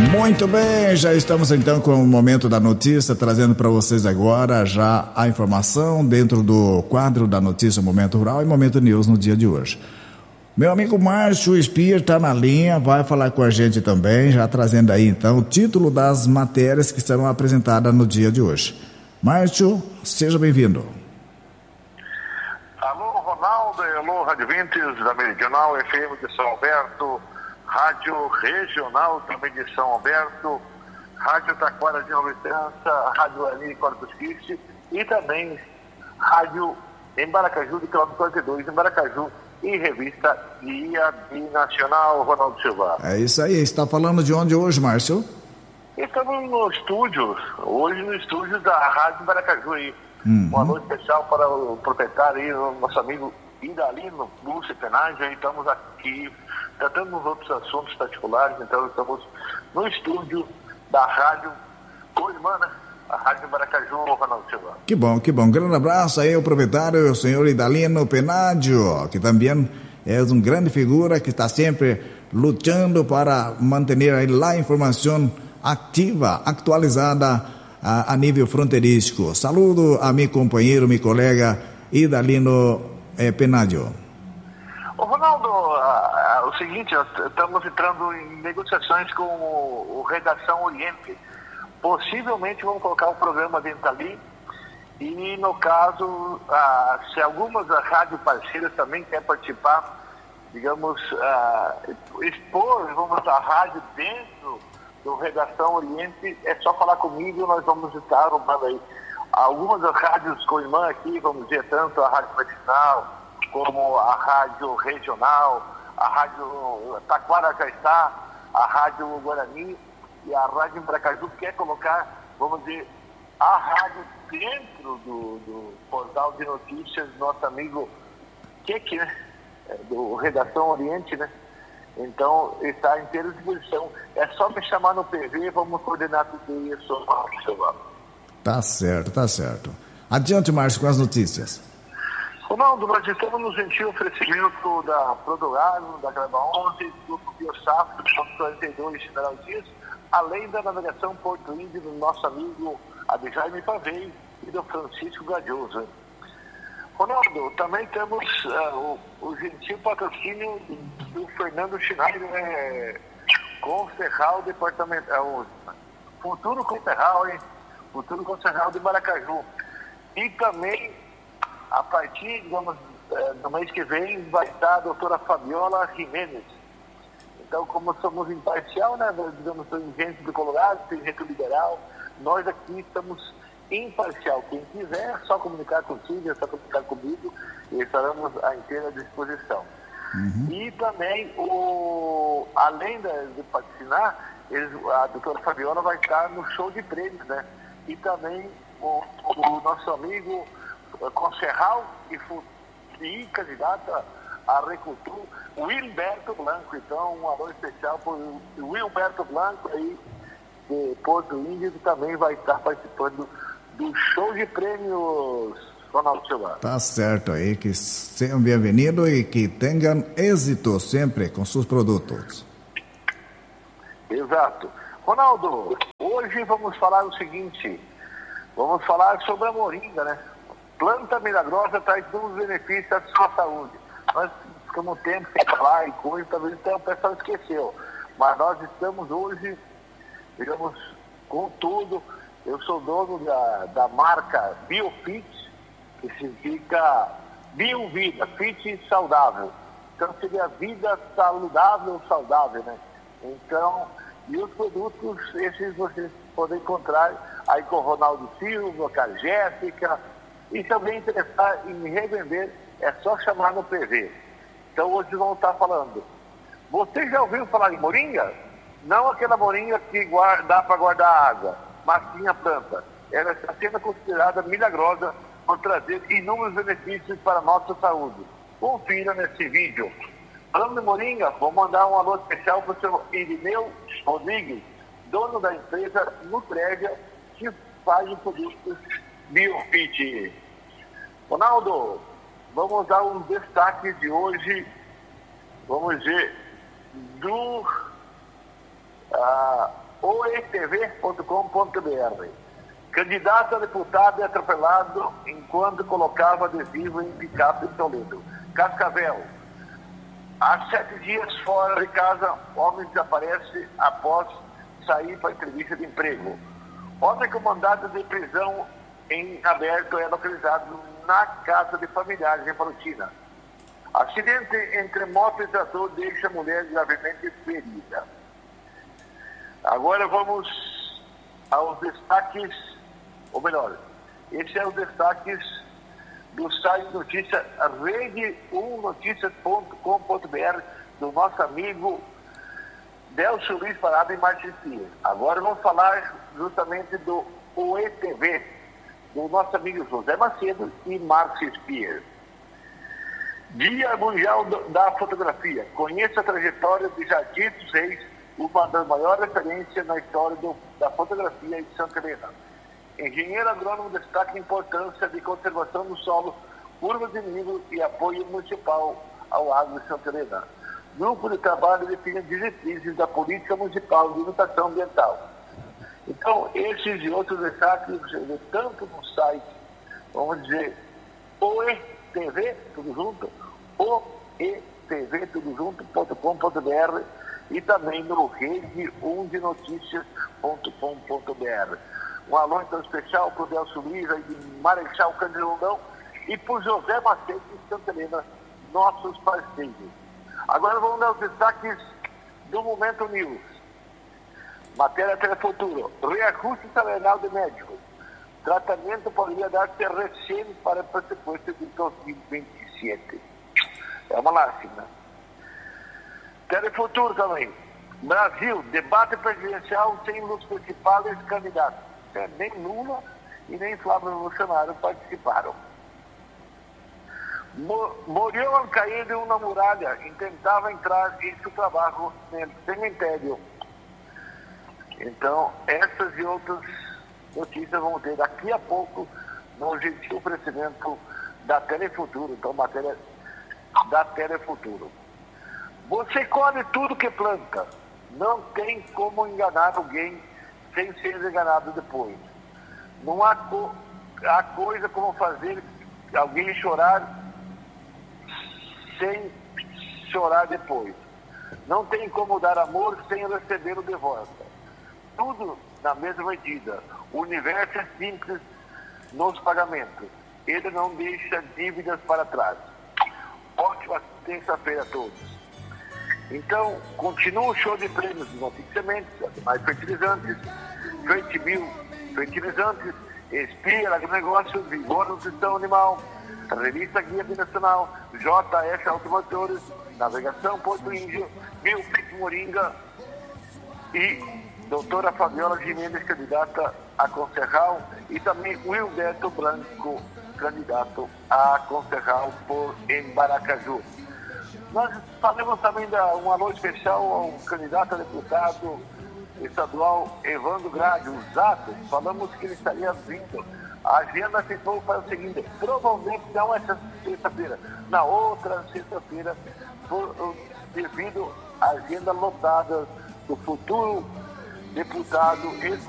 Muito bem, já estamos então com o momento da notícia, trazendo para vocês agora já a informação dentro do quadro da notícia Momento Rural e Momento News no dia de hoje. Meu amigo Márcio Espia está na linha, vai falar com a gente também, já trazendo aí então o título das matérias que serão apresentadas no dia de hoje. Márcio, seja bem-vindo. Alô, Ronaldo, alô, Rádio Vintes da Meridional FM de São Alberto, Rádio Regional também de São Alberto, Rádio Taquara de Nova Estância, Rádio Ani Corpus Christi e também Rádio Embaracaju de quilômetro 42, Embaracaju e Revista Guia Binacional, Ronaldo Silva. É isso aí, está falando de onde hoje, Márcio? Estamos no estúdio, hoje no estúdio da Rádio Embaracaju aí. Um alô especial para o proprietário aí, o nosso amigo Idalino Lúcio Penagem, aí estamos aqui tratando outros assuntos particulares, então estamos no estúdio da Rádio Coimã, né? A Rádio Embaracaju, Ronaldo Silva. Que bom, que bom. Grande abraço aí ao proprietário, o senhor Idalino Penádio, que também é uma grande figura que está sempre lutando para manter aí lá a informação ativa, atualizada a nível fronteiriço. Saludo a meu companheiro, meu colega Idalino Penádio. Ô Ronaldo, o seguinte, estamos entrando em negociações com o Redação Oriente. Possivelmente vamos colocar o programa dentro ali e, no caso, se algumas rádios parceiras também querem participar, digamos, expor, a rádio dentro do Redação Oriente, é só falar comigo, nós vamos estar arrumando aí. Algumas das rádios Coimã aqui, vamos dizer, tanto a Rádio Medicinal, como a Rádio Regional, a Rádio Taquara já está, a Rádio Guarani e a Rádio Embaracaju quer colocar, vamos dizer, a rádio dentro do portal de notícias do nosso amigo Keke, né? Do Redação Oriente, né? Então, está inteira disposição. É só me chamar no PV, vamos coordenar tudo isso. Tá certo, tá certo. Adiante, Márcio, com as notícias. Ronaldo, nós estamos no gentil oferecimento da Prodogado, da Gleba 11, do Biosafra, do 42, General Dias, além da navegação Porto Índio do nosso amigo Abjaime Pavei e do Francisco Gadioso. Ronaldo, também temos o gentil patrocínio do Fernando Schneider, Conserral Departamental, Futuro Conserral, hein? Futuro Conserral de Maracaju. E também, a partir, digamos, do mês que vem, vai estar a doutora Fabiola Jimenez. Então, como somos imparcial, né, digamos, tem gente do Colorado, tem gente liberal, nós aqui estamos imparcial. Quem quiser, é só comunicar contigo, é só comunicar comigo, e estaremos à inteira disposição. E também, além de patrocinar, a doutora Fabiola vai estar no show de prêmios, né? E também o nosso amigo Conserral e candidata a Recultura, Wilberto Blanco. Então, um alô especial para o Wilberto Blanco aí, de Porto Índio, que também vai estar participando do show de prêmios, Ronaldo Silva. Tá certo aí, que sejam bem-vindos e que tenham êxito sempre com seus produtos. Exato. Ronaldo, hoje vamos falar o seguinte, vamos falar sobre a moringa, né? Planta milagrosa traz muitos benefícios à sua saúde. Nós ficamos um tempo sem falar e coisa, talvez então o pessoal esqueceu. Mas nós estamos hoje, digamos, com tudo. Eu sou dono da marca BioFit, que significa Biovida, Fit saudável. Então seria vida saudável, né? Então, e os produtos, esses vocês podem encontrar aí com o Ronaldo Silva, com a Jéssica, e também interessar em revender, é só chamar no PV. Então hoje vamos estar falando. Você já ouviu falar em moringa? Não aquela moringa que dá para guardar água, mas sim a planta. Ela está sendo considerada milagrosa por trazer inúmeros benefícios para a nossa saúde. Confira nesse vídeo. Falando de moringa, vou mandar um alô especial para o seu Irineu Rodrigues, dono da empresa Nutrédia, que faz os produtos BioFit. Ronaldo, vamos dar um destaque de hoje, vamos ver, do oetv.com.br. Candidato a deputado é atropelado enquanto colocava adesivo em picape em Toledo. Cascavel. Há 7 dias fora de casa, homem desaparece após sair para entrevista de emprego. Homem com mandado de prisão em aberto é localizado na casa de familiares em Palotina. Acidente entre moto e trator deixa a mulher gravemente ferida. Agora vamos aos destaques, ou melhor, esses são os destaques do site de notícia rede1noticias.com.br do nosso amigo Delcio Luiz Parada e Márcio Spier. Agora vamos falar justamente do OETV, do nosso amigo José Macedo e Márcio Spier. Dia Mundial da Fotografia. Conheça a trajetória de Jardim dos Reis, uma das maiores referências na história da fotografia em Santa Helena. Engenheiro agrônomo destaca a importância de conservação do solo, curvas de nível e apoio municipal ao agro de Santa Helena. Grupo de trabalho define diretrizes da política municipal de educação ambiental. Então, esses e outros destaques você vê tanto no site, vamos dizer, OETV, tudo junto, OETV, tudo junto.com.br e também no rede1denoticias.com.br. Um alô então especial para o Delcio Luiz, aí de Marechal Cândido Rondão, e para o José Macedo de Santa Helena, nossos parceiros. Agora vamos dar os destaques do Momento News. Matéria Telefuturo. Reajuste salarial de médicos. Tratamento poderia dar-se recém para o pressuposto de 2027. É uma lástima. Telefuturo também. Brasil, debate presidencial sem os principais candidatos. Nem Lula e nem Flávio Bolsonaro participaram. Morreu ao cair de uma muralha e tentava entrar em seu trabalho no cemitério. Então, essas e outras notícias vão ter daqui a pouco no gentil oferecimento da Telefuturo. Então, matéria da Telefuturo. Você colhe tudo que planta. Não tem como enganar alguém sem ser enganado depois. Não há coisa como fazer alguém chorar sem chorar depois. Não tem como dar amor sem recebê-lo de volta. Tudo na mesma medida. O universo é simples nos pagamentos. Ele não deixa dívidas para trás. Ótima terça-feira a todos. Então, continua o show de prêmios de Notícias Sementes, mais fertilizantes, Fertimil, fertilizantes, Espia, agronegócio, Vigor Nutrição Animal, Revista Guia Binacional, JF Automotores, Navegação Porto Índio, Milpic Moringa e doutora Fabiola Gimenez, candidata a concejal, e também Wilberto Branco, candidato a concejal por Embaracaju. Nós falamos também um alô especial ao candidato a deputado estadual Evandro Grade, o Zato. Falamos que ele estaria vindo. A agenda ficou para o seguinte: provavelmente não essa sexta-feira, na outra sexta-feira, devido à agenda lotada do futuro deputado estadual.